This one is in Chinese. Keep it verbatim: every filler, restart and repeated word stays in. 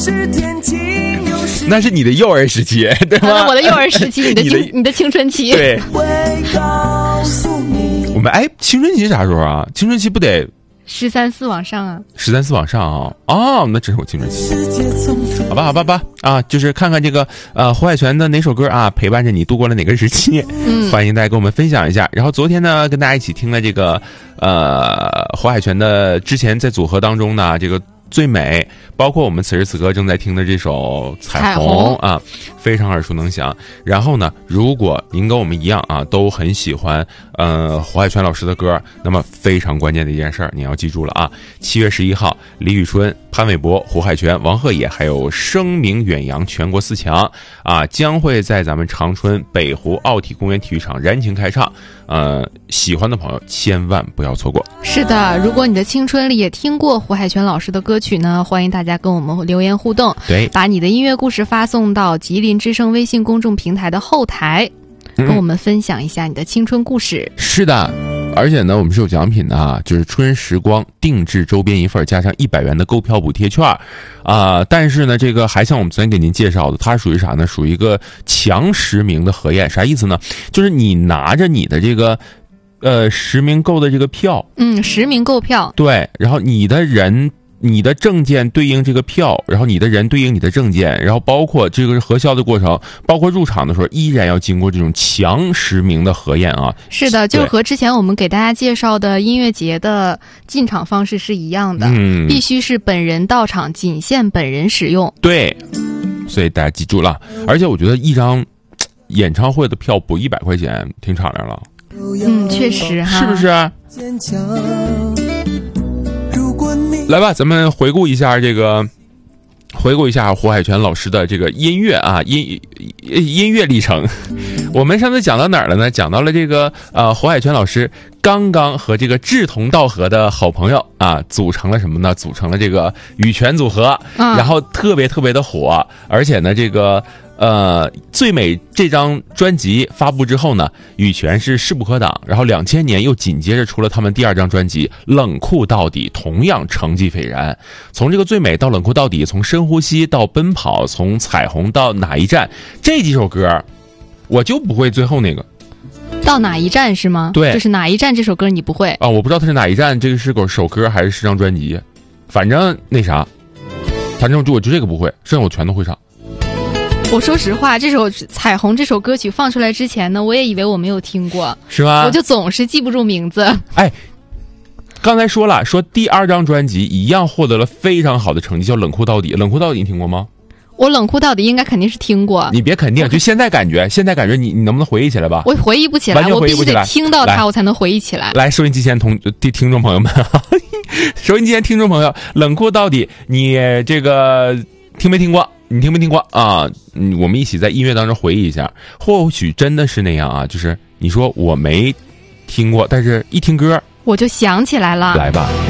那是你的幼儿时期，对吗？ 啊、我的幼儿时期，你的青你, 你的青春期。 对。我们哎，青春期啥时候啊？青春期不得十三四往上啊？ 十三四往上啊？哦，那真是我青春期。好吧，好吧，吧啊，就是看看这个呃胡海泉的哪首歌啊，陪伴着你度过了哪个时期？嗯，欢迎大家跟我们分享一下。然后昨天呢，跟大家一起听了这个呃胡海泉的之前在组合当中呢，这个。最美，包括我们此时此刻正在听的这首彩虹, 彩虹啊，非常耳熟能详。然后呢，如果您跟我们一样啊，都很喜欢呃胡海泉老师的歌，那么非常关键的一件事儿，你要记住了啊！七月十一号，李宇春、潘玮柏、胡海泉、王鹤野还有声名远扬全国四强啊，将会在咱们长春北湖奥体公园体育场燃情开唱。呃，喜欢的朋友千万不要错过。 是的，如果你的青春里也听过胡海泉老师的歌曲呢，欢迎大家跟我们留言互动。 对， 把你的音乐故事发送到吉林之声微信公众平台的后台，跟我们分享一下你的青春故事。 嗯、是的。而且呢，我们是有奖品的啊，就是春时光定制周边一份，加上一百元的购票补贴券，啊、呃，但是呢，这个还像我们昨天给您介绍的，它属于啥呢？属于一个强实名的核验，啥意思呢？就是你拿着你的这个，呃，实名购的这个票， 嗯，实名购票， 对，然后你的人。你的证件对应这个票，然后你的人对应你的证件，然后包括这个是核销的过程，包括入场的时候依然要经过这种强实名的核验啊。 是的，就是和之前我们给大家介绍的音乐节的进场方式是一样的，嗯，必须是本人到场，仅限本人使用。 对，所以大家记住了。而且我觉得一张演唱会的票补一百块钱挺敞亮了。 嗯，确实哈， 是不是？来吧，咱们回顾一下这个，回顾一下胡海泉老师的这个音乐啊，音音乐历程。我们上次讲到哪儿了呢？讲到了这个呃，胡海泉老师刚刚和这个志同道合的好朋友啊，组成了什么呢？组成了这个羽泉组合，嗯、然后特别特别的火，而且呢，这个。呃，最美这张专辑发布之后呢，羽泉是势不可挡，然后两千年又紧接着出了他们第二张专辑《冷酷到底》，同样成绩斐然。从这个最美到冷酷到底，从深呼吸到奔跑，从彩虹到哪一站，这几首歌，我就不会最后那个。 到哪一站是吗？ 对， 就是哪一站这首歌你不会啊？我不知道它是哪一站，这个是首歌还是是张专辑，反正那啥，反正就我就这个不会，剩下我全都会唱。 我说实话，这首《彩虹》这首歌曲放出来之前呢，我也以为我没有听过， 是吗？ 我就总是记不住名字。 哎，刚才说了，说第二张专辑一样获得了非常好的成绩，叫《冷酷到底》。冷酷到底你听过吗？ 我冷酷到底应该肯定是听过。 你别肯定，就现在感觉，现在感觉你你能不能回忆起来吧？ 我回忆不起来， 完全回忆不起来， 我必须得听到它，我才能回忆起来。 来，收音机前同听听众朋友们，收音机前听众朋友，冷酷到底，你这个听没听过？你听没听过啊？嗯，我们一起在音乐当中回忆一下，或许真的是那样啊，就是你说我没听过，但是一听歌我就想起来了。 来吧。